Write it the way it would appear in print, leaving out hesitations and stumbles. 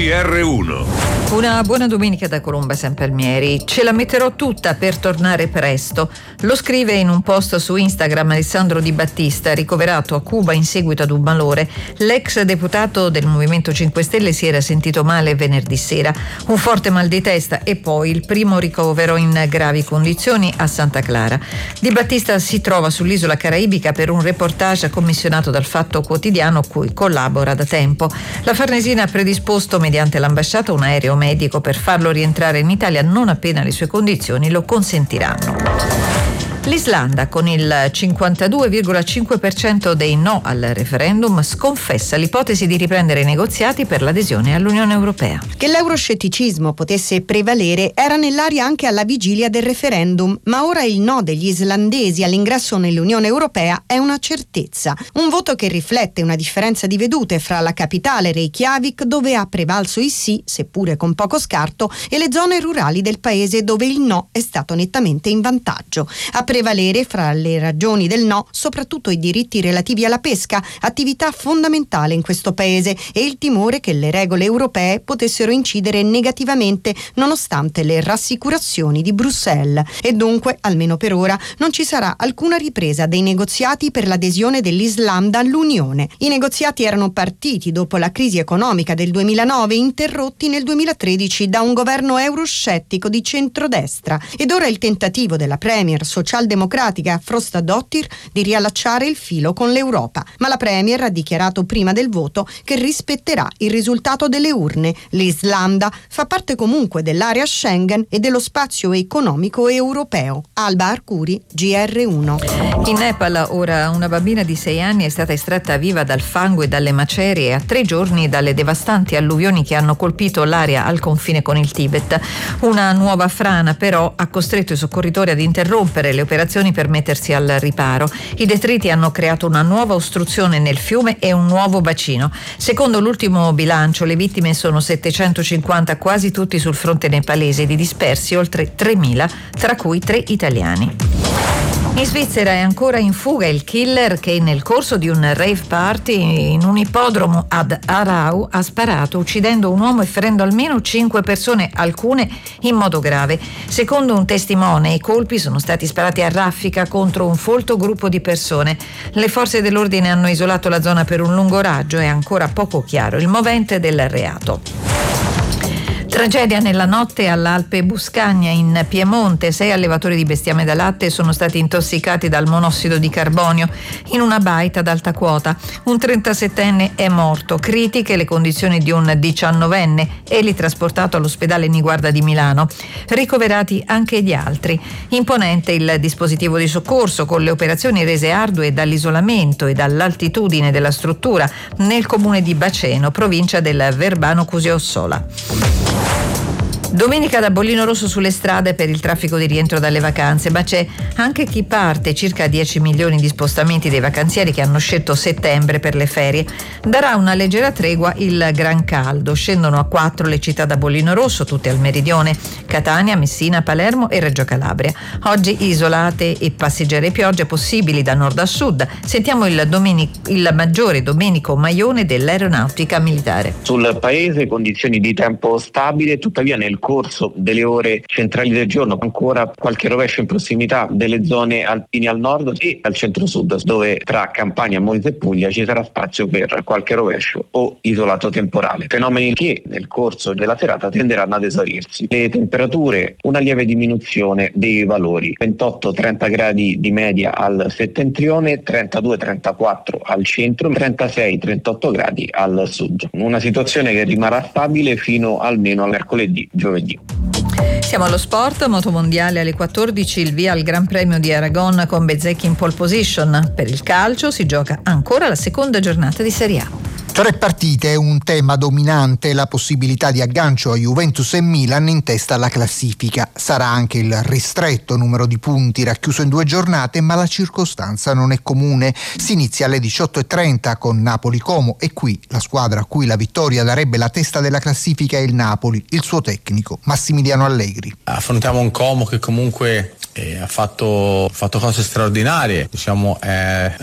GR1. Una buona domenica da Colomba Sampalmieri. Ce la metterò tutta per tornare presto. Lo scrive in un post su Instagram Alessandro Di Battista, ricoverato a Cuba in seguito ad un malore. L'ex deputato del Movimento 5 Stelle si era sentito male venerdì sera. Un forte mal di testa e poi il primo ricovero in gravi condizioni a Santa Clara. Di Battista si trova sull'isola caraibica per un reportage commissionato dal Fatto Quotidiano, cui collabora da tempo. La Farnesina ha predisposto mediante l'ambasciata un aereo medico per farlo rientrare in Italia non appena le sue condizioni lo consentiranno. L'Islanda, con il 52,5% dei no al referendum, sconfessa l'ipotesi di riprendere i negoziati per l'adesione all'Unione Europea. Che l'euroscetticismo potesse prevalere era nell'aria anche alla vigilia del referendum, ma ora il no degli islandesi all'ingresso nell'Unione Europea è una certezza. Un voto che riflette una differenza di vedute fra la capitale Reykjavik, dove ha prevalso il sì, seppure con poco scarto, e le zone rurali del paese, dove il no è stato nettamente in vantaggio. A prevalere fra le ragioni del no soprattutto i diritti relativi alla pesca, attività fondamentale in questo paese, e il timore che le regole europee potessero incidere negativamente nonostante le rassicurazioni di Bruxelles. E dunque, almeno per ora, non ci sarà alcuna ripresa dei negoziati per l'adesione dell'Islanda all'Unione. I negoziati erano partiti dopo la crisi economica del 2009, interrotti nel 2013 da un governo euroscettico di centrodestra, ed ora il tentativo della premier socialdemocratica Frostadóttir di riallacciare il filo con l'Europa. Ma la premier ha dichiarato prima del voto che rispetterà il risultato delle urne. L'Islanda fa parte comunque dell'area Schengen e dello spazio economico europeo. Alba Arcuri, GR1. In Nepal ora una bambina di 6 anni è stata estratta viva dal fango e dalle macerie a 3 giorni dalle devastanti alluvioni che hanno colpito l'area al confine con il Tibet. Una nuova frana però ha costretto i soccorritori ad interrompere le operazioni per mettersi al riparo. I detriti hanno creato una nuova ostruzione nel fiume e un nuovo bacino. Secondo l'ultimo bilancio, le vittime sono 750, quasi tutti sul fronte nepalese, di dispersi oltre 3.000, tra cui 3 italiani. In Svizzera è ancora in fuga il killer che nel corso di un rave party in un ippodromo ad Aarau ha sparato, uccidendo un uomo e ferendo almeno 5 persone, alcune in modo grave. Secondo un testimone, i colpi sono stati sparati a raffica contro un folto gruppo di persone. Le forze dell'ordine hanno isolato la zona per un lungo raggio. È ancora poco chiaro il movente del reato. Tragedia nella notte all'Alpe Buscagna in Piemonte. 6 allevatori di bestiame da latte sono stati intossicati dal monossido di carbonio in una baita ad alta quota. Un 37enne è morto. Critiche le condizioni di un 19enne, egli trasportato all'ospedale Niguarda di Milano. Ricoverati anche gli altri. Imponente il dispositivo di soccorso, con le operazioni rese ardue dall'isolamento e dall'altitudine della struttura nel comune di Baceno, provincia del Verbano-Cusio-Ossola. Domenica da bollino rosso sulle strade per il traffico di rientro dalle vacanze, ma c'è anche chi parte, circa 10 milioni di spostamenti dei vacanzieri che hanno scelto settembre per le ferie. Darà una leggera tregua il gran caldo, scendono a 4 le città da bollino rosso, tutte al meridione: Catania, Messina, Palermo e Reggio Calabria. Oggi isolate e passeggere piogge possibili da nord a sud. Sentiamo il maggiore Domenico Maione dell'Aeronautica Militare. Sul paese condizioni di tempo stabile, tuttavia nel corso delle ore centrali del giorno ancora qualche rovescio in prossimità delle zone alpine al nord e al centro-sud, dove tra Campania, Molise e Puglia ci sarà spazio per qualche rovescio o isolato temporale, fenomeni che nel corso della serata tenderanno ad esaurirsi. Le temperature, una lieve diminuzione dei valori: 28-30 gradi di media al settentrione, 32-34 al centro, 36-38 gradi al sud. Una situazione che rimarrà stabile fino almeno a mercoledì, giovedì. Siamo allo sport. Motomondiale alle 14, il via al Gran Premio di Aragon con Bezzecchi in pole position. Per il calcio si gioca ancora la seconda giornata di Serie A. 3 partite è un tema dominante, la possibilità di aggancio a Juventus e Milan in testa alla classifica. Sarà anche il ristretto numero di punti racchiuso in 2 giornate, ma la circostanza non è comune. Si inizia alle 18:30 con Napoli-Como e qui la squadra a cui la vittoria darebbe la testa della classifica è il Napoli, il suo tecnico Massimiliano Allegri. Affrontiamo un Como che comunque ha fatto cose straordinarie, diciamo,